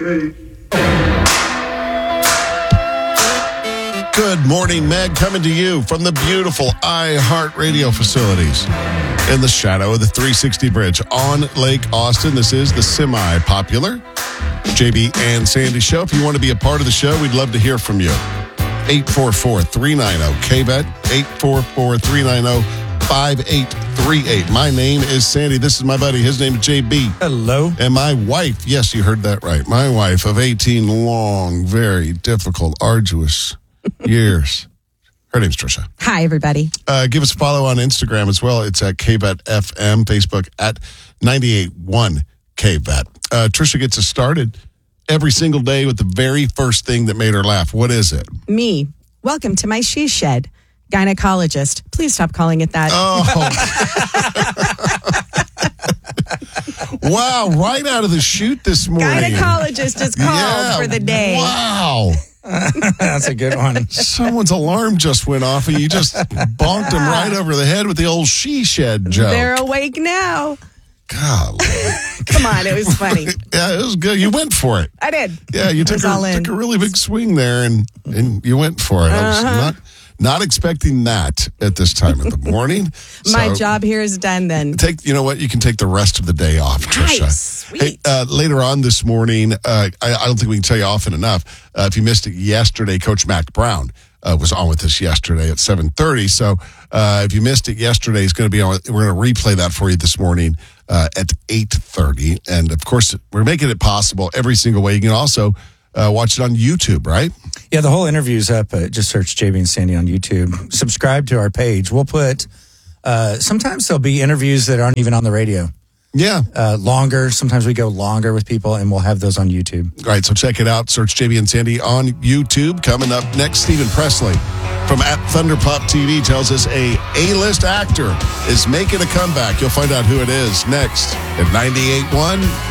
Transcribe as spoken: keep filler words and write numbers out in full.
Okay. Good morning, Meg, coming to you from the beautiful iHeartRadio facilities in the shadow of the three sixty Bridge on Lake Austin. This is the semi-popular J B and Sandy Show. If you want to be a part of the show, we'd love to hear from you. eight four four, three nine zero, K B E T, eight four four, three nine zero, five eight three eight. My name is Sandy. This is my buddy. His name is J B. Hello. And my wife, yes, you heard that right. My wife of eighteen long, very difficult, arduous years. Her name's Trisha. Hi, everybody. Uh, give us a follow on Instagram as well. It's at K B E T F M, Facebook at ninety-eight point one K B E T. Uh, Trisha gets us started every single day with the very first thing that made her laugh. What is it? Me. Welcome to my she shed. Gynecologist. Please stop calling it that. Oh. Wow, right out of the chute this morning. Gynecologist is called Yeah, for the day. Wow. That's a good one. Someone's alarm just went off and you just bonked him right over the head with the old she shed joke. They're awake now. Golly. Come on, it was funny. Yeah, it was good. You went for it. I did. Yeah, you took was a, all in. took a really big swing there and, and you went for it. I was Uh-huh. not, not expecting that at this time of the morning. My So job here is done then. Take, you know what? You can take the rest of the day off, Trisha. Nice. Sweet. Hey, uh, later on this morning, uh, I, I don't think we can tell you often enough. Uh, if you missed it yesterday, Coach Mac Brown uh, was on with us yesterday at seven thirty. So uh, if you missed it yesterday, he's going to be on. We're going to replay that for you this morning uh, at eight thirty. And of course, we're making it possible every single way. You can also uh, watch it on YouTube, right? Yeah, the whole interview's up. Uh, just search J B and Sandy on YouTube. Subscribe to our page. We'll put, uh, sometimes there'll be interviews that aren't even on the radio. Yeah. Uh, longer. Sometimes we go longer with people, and we'll have those on YouTube. All right, so check it out. Search J B and Sandy on YouTube. Coming up next, Stephen Presley from at Thunderpop T V tells us a A-list actor is making a comeback. You'll find out who it is next at ninety-eight point one